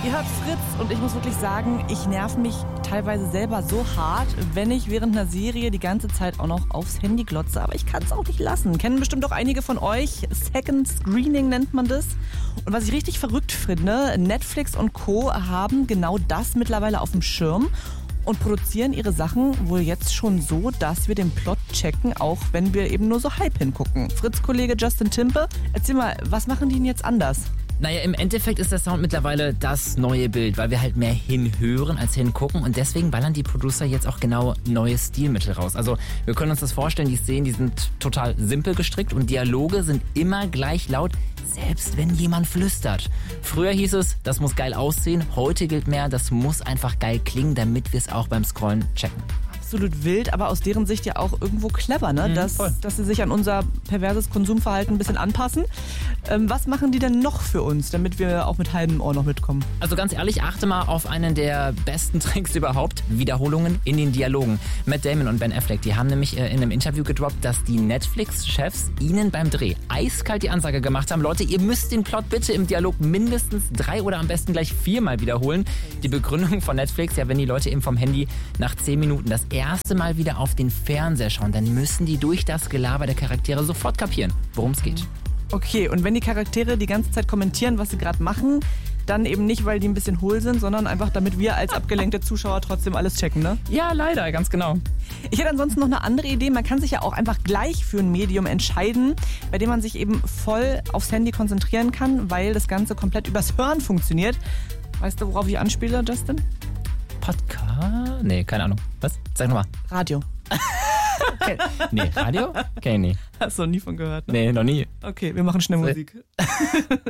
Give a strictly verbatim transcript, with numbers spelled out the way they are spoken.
Ihr hört Fritz und ich muss wirklich sagen, ich nerv mich teilweise selber so hart, wenn ich während einer Serie die ganze Zeit auch noch aufs Handy glotze. Aber ich kann es auch nicht lassen. Kennen bestimmt auch einige von euch. Second Screening nennt man das. Und was ich richtig verrückt finde, Netflix und Co. haben genau das mittlerweile auf dem Schirm und produzieren ihre Sachen wohl jetzt schon so, dass wir den Plot checken, auch wenn wir eben nur so halb hingucken. Fritz-Kollege Justin Timpe, erzähl mal, was machen die denn jetzt anders? Naja, im Endeffekt ist der Sound mittlerweile das neue Bild, weil wir halt mehr hinhören als hingucken und deswegen ballern die Producer jetzt auch genau neue Stilmittel raus. Also wir können uns das vorstellen, die Szenen, die sind total simpel gestrickt und Dialoge sind immer gleich laut, selbst wenn jemand flüstert. Früher hieß es, das muss geil aussehen, heute gilt mehr, das muss einfach geil klingen, damit wir es auch beim Scrollen checken. Absolut wild, aber aus deren Sicht ja auch irgendwo clever, ne? Mhm, dass, dass sie sich an unser perverses Konsumverhalten ein bisschen anpassen. Ähm, was machen die denn noch für uns, damit wir auch mit halbem Ohr noch mitkommen? Also ganz ehrlich, achte mal auf einen der besten Tricks überhaupt, Wiederholungen in den Dialogen. Matt Damon und Ben Affleck, die haben nämlich in einem Interview gedroppt, dass die Netflix-Chefs ihnen beim Dreh eiskalt die Ansage gemacht haben, Leute, ihr müsst den Plot bitte im Dialog mindestens drei oder am besten gleich viermal wiederholen. Die Begründung von Netflix, ja, wenn die Leute eben vom Handy nach zehn Minuten das erste Mal wieder auf den Fernseher schauen, dann müssen die durch das Gelaber der Charaktere sofort kapieren, worum es geht. Okay, und wenn die Charaktere die ganze Zeit kommentieren, was sie gerade machen, dann eben nicht, weil die ein bisschen hohl sind, sondern einfach, damit wir als abgelenkte Zuschauer trotzdem alles checken, ne? Ja, leider, ganz genau. Ich hätte ansonsten noch eine andere Idee. Man kann sich ja auch einfach gleich für ein Medium entscheiden, bei dem man sich eben voll aufs Handy konzentrieren kann, weil das Ganze komplett übers Hören funktioniert. Weißt du, worauf ich anspiele, Justin? Podcast? Nee, keine Ahnung. Was? Sag nochmal. Radio. Okay. Nee, Radio? Okay, nee. Hast du noch nie von gehört, ne? Nee, noch nie. Okay, wir machen schnell Musik.